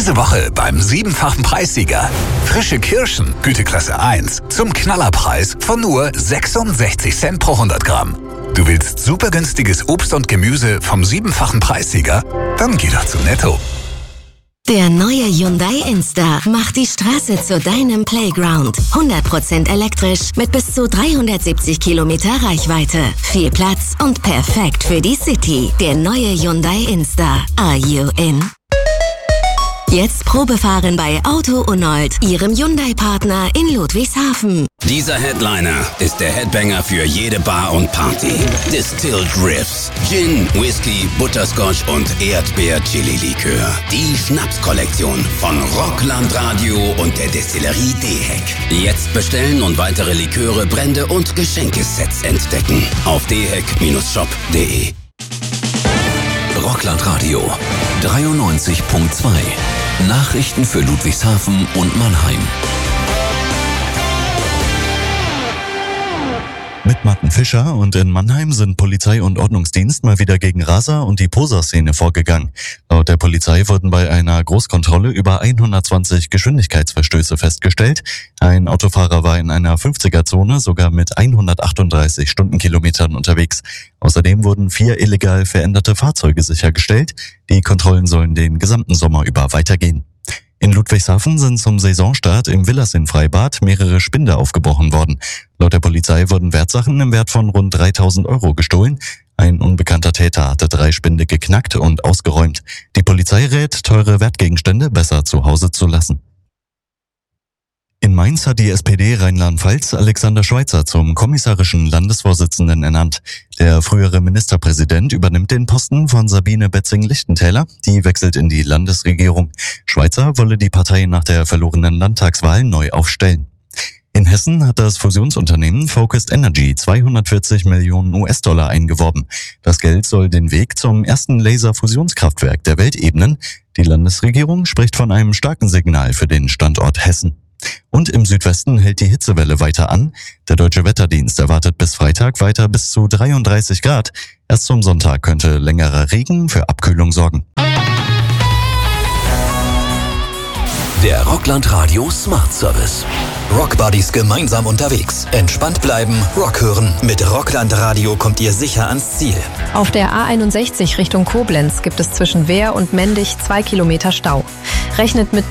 Diese Woche beim 7-fachen Preissieger. Frische Kirschen, Güteklasse 1, zum Knallerpreis von nur 66 Cent pro 100 Gramm. Du willst super günstiges Obst und Gemüse vom 7-fachen Preissieger? Dann geh doch zu Netto. Der neue Hyundai Insta macht die Straße zu deinem Playground. 100% elektrisch mit bis zu 370 Kilometer Reichweite. Viel Platz und perfekt für die City. Der neue Hyundai Insta. Are you in? Jetzt Probefahren bei Auto Unold, Ihrem Hyundai-Partner in Ludwigshafen. Dieser Headliner ist der Headbanger für jede Bar und Party. Distilled Riffs, Gin, Whisky, Butterscotch und Erdbeer-Chili-Likör. Die Schnapskollektion von Rockland Radio und der Destillerie Deheck. Jetzt bestellen und weitere Liköre, Brände und Geschenkesets entdecken. Auf deheck-shop.de. Rockland Radio 93.2. Nachrichten für Ludwigshafen und Mannheim. Mit Martin Fischer, und in Mannheim sind Polizei und Ordnungsdienst mal wieder gegen Raser und die Poser-Szene vorgegangen. Laut der Polizei wurden bei einer Großkontrolle über 120 Geschwindigkeitsverstöße festgestellt. Ein Autofahrer war in einer 50er-Zone sogar mit 138 Stundenkilometern unterwegs. Außerdem wurden 4 illegal veränderte Fahrzeuge sichergestellt. Die Kontrollen sollen den gesamten Sommer über weitergehen. In Ludwigshafen sind zum Saisonstart im Villasin-Freibad mehrere Spinde aufgebrochen worden. Laut der Polizei wurden Wertsachen im Wert von rund 3.000 € gestohlen. Ein unbekannter Täter hatte 3 Spinde geknackt und ausgeräumt. Die Polizei rät, teure Wertgegenstände besser zu Hause zu lassen. In Mainz hat die SPD Rheinland-Pfalz Alexander Schweitzer zum kommissarischen Landesvorsitzenden ernannt. Der frühere Ministerpräsident übernimmt den Posten von Sabine Betzing-Lichtentäler. Die wechselt in die Landesregierung. Schweitzer wolle die Partei nach der verlorenen Landtagswahl neu aufstellen. In Hessen hat das Fusionsunternehmen Focused Energy 240 Millionen US-Dollar eingeworben. Das Geld soll den Weg zum ersten Laserfusionskraftwerk der Welt ebnen. Die Landesregierung spricht von einem starken Signal für den Standort Hessen. Und im Südwesten hält die Hitzewelle weiter an. Der Deutsche Wetterdienst erwartet bis Freitag weiter bis zu 33 Grad. Erst zum Sonntag könnte längerer Regen für Abkühlung sorgen. Der Rockland Radio Smart Service. Rockbuddies gemeinsam unterwegs. Entspannt bleiben, Rock hören. Mit Rockland Radio kommt ihr sicher ans Ziel. Auf der A61 Richtung Koblenz gibt es zwischen Wehr und Mendig 2 Kilometer Stau. Rechnet mit